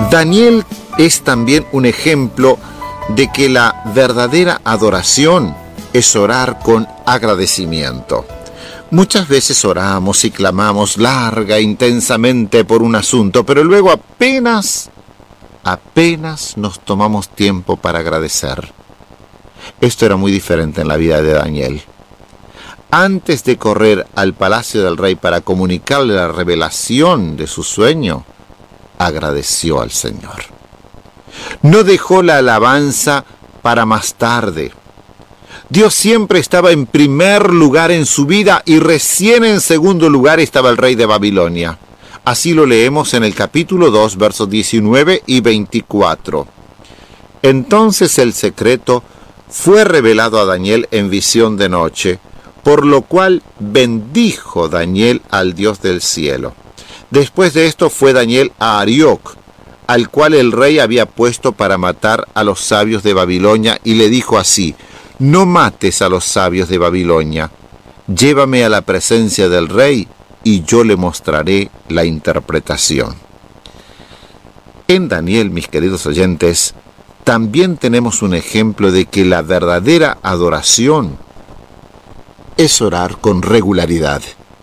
Daniel es también un ejemplo de que la verdadera adoración es orar con agradecimiento. Muchas veces oramos y clamamos larga, intensamente por un asunto, pero luego apenas nos tomamos tiempo para agradecer. Esto era muy diferente en la vida de Daniel. Antes de correr al palacio del rey para comunicarle la revelación de su sueño, agradeció al Señor. No dejó la alabanza para más tarde. Dios siempre estaba en primer lugar en su vida y recién en segundo lugar estaba el rey de Babilonia. Así lo leemos en el capítulo 2, versos 19 y 24. Entonces el secreto fue revelado a Daniel en visión de noche, por lo cual bendijo Daniel al Dios del cielo. Después de esto fue Daniel a Arioc, al cual el rey había puesto para matar a los sabios de Babilonia, y le dijo así: no mates a los sabios de Babilonia, llévame a la presencia del rey y yo le mostraré la interpretación. En Daniel, mis queridos oyentes, también tenemos un ejemplo de que la verdadera adoración es orar con regularidad.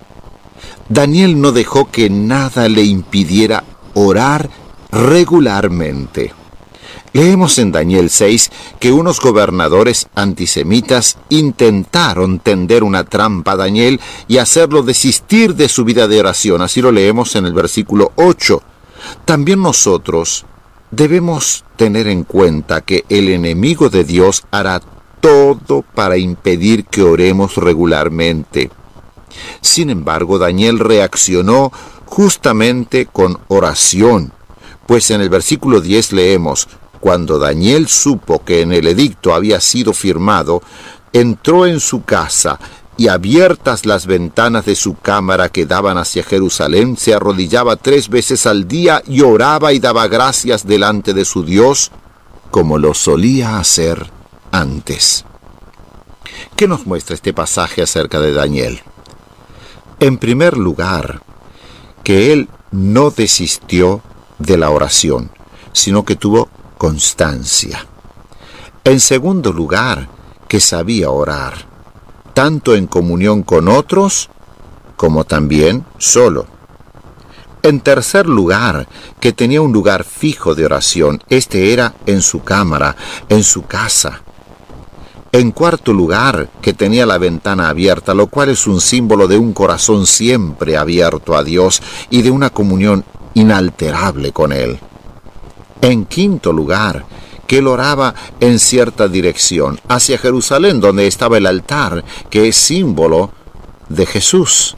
Daniel no dejó que nada le impidiera orar regularmente. Leemos en Daniel 6 que unos gobernadores antisemitas intentaron tender una trampa a Daniel y hacerlo desistir de su vida de oración. Así lo leemos en el versículo 8. También nosotros debemos tener en cuenta que el enemigo de Dios hará todo para impedir que oremos regularmente. Sin embargo, Daniel reaccionó justamente con oración, pues en el versículo 10 leemos: cuando Daniel supo que en el edicto había sido firmado, entró en su casa y, abiertas las ventanas de su cámara que daban hacia Jerusalén, se arrodillaba 3 veces al día y oraba y daba gracias delante de su Dios, como lo solía hacer antes. ¿Qué nos muestra este pasaje acerca de Daniel? En primer lugar, que él no desistió de la oración, sino que tuvo constancia. En segundo lugar, que sabía orar, tanto en comunión con otros como también solo. En tercer lugar, que tenía un lugar fijo de oración. Este era en su cámara, en su casa. En cuarto lugar, que tenía la ventana abierta, lo cual es un símbolo de un corazón siempre abierto a Dios y de una comunión inalterable con Él. En quinto lugar, que él oraba en cierta dirección, hacia Jerusalén, donde estaba el altar, que es símbolo de Jesús.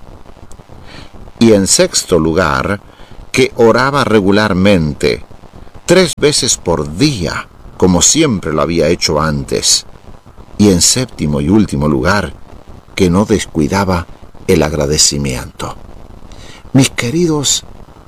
Y en sexto lugar, que oraba regularmente, 3 veces por día, como siempre lo había hecho antes. Y en séptimo y último lugar, que no descuidaba el agradecimiento. Mis queridos,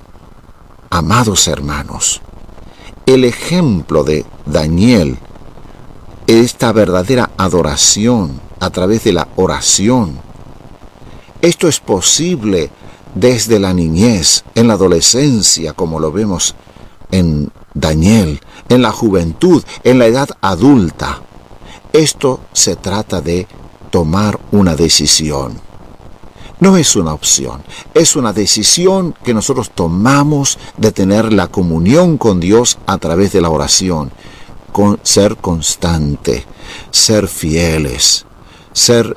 amados hermanos, el ejemplo de Daniel, esta verdadera adoración a través de la oración, esto es posible desde la niñez, en la adolescencia, como lo vemos en Daniel, en la juventud, en la edad adulta. Esto se trata de tomar una decisión. No es una opción, es una decisión que nosotros tomamos de tener la comunión con Dios a través de la oración, con ser constante, ser fieles, ser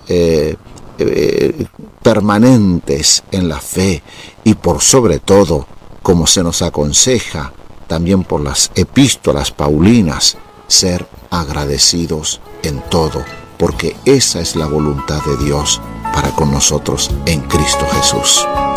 permanentes en la fe y por sobre todo, como se nos aconseja también por las epístolas paulinas, ser agradecidos en todo, porque esa es la voluntad de Dios para con nosotros en Cristo Jesús.